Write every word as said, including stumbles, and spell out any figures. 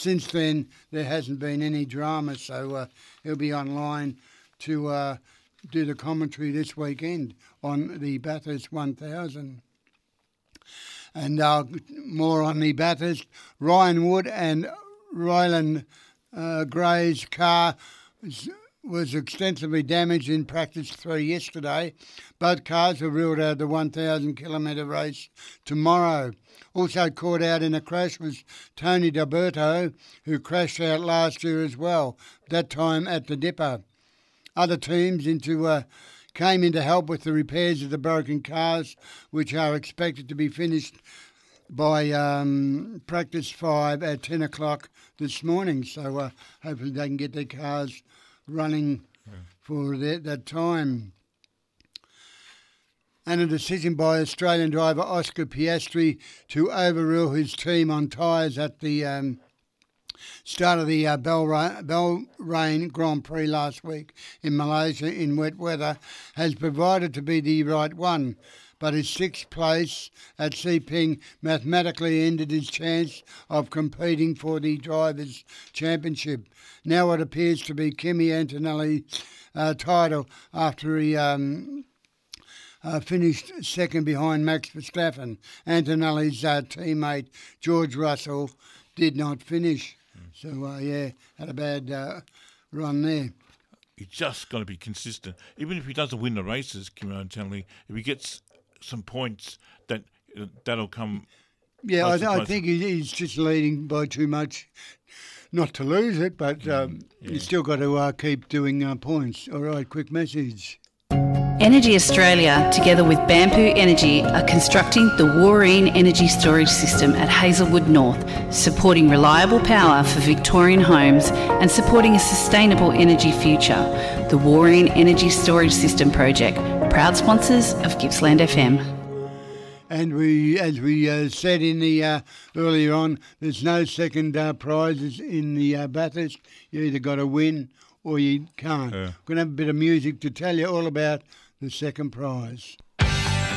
since then there hasn't been any drama, so uh, he'll be online to uh, do the commentary this weekend on the Bathurst one thousand. And uh, more on the Bathurst, Ryan Wood and Ryland uh, Gray's car was, was extensively damaged in practice three yesterday. Both cars were ruled out of the one thousand kilometre race tomorrow. Also caught out in a crash was Tony D'Alberto, who crashed out last year as well, that time at the Dipper. Other teams into uh, came in to help with the repairs of the broken cars, which are expected to be finished by um, practice five at ten o'clock this morning. So uh, hopefully they can get their cars running yeah. for that, that time. And a decision by Australian driver Oscar Piastri to overrule his team on tyres at the um, start of the uh, Bahrain Grand Prix last week in Malaysia in wet weather has provided to be the right one, but his sixth place at Seping mathematically ended his chance of competing for the Drivers' Championship. Now it appears to be Kimi Antonelli's uh, title after he um, uh, finished second behind Max Verstappen. Antonelli's uh, teammate George Russell did not finish. So, uh, yeah, had a bad uh, run there. He's just got to be consistent. Even if he doesn't win the races, Kimi Antonelli, if he gets some points, that, that'll come... Yeah, I, I think he's just leading by too much. Not to lose it, but um, yeah. he's still got to uh, keep doing uh, points. All right, quick message. Energy Australia, together with Bamboo Energy, are constructing the Wooreen Energy Storage System at Hazelwood North, supporting reliable power for Victorian homes and supporting a sustainable energy future. The Wooreen Energy Storage System project, proud sponsors of Gippsland F M. And we, as we uh, said in the uh, earlier on, there's no second uh, prizes in the uh, Bathurst. You either got to win or you can't. Yeah. We're going to have a bit of music to tell you all about the second prize.